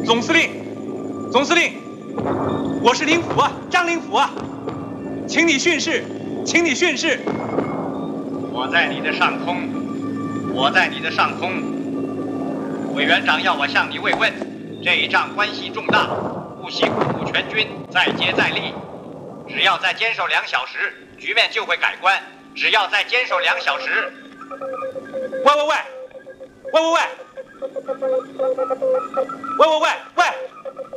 总司令，总司令，我是林甫啊，张灵甫啊，请你训示，请你训示。 我在你的上空，我在你的上空。委员长要我向你慰问，这一仗关系重大，不惜鼓舞全军，再接再厉。只要再坚守2小时，局面就会改观。只要再坚守2小时。 喂！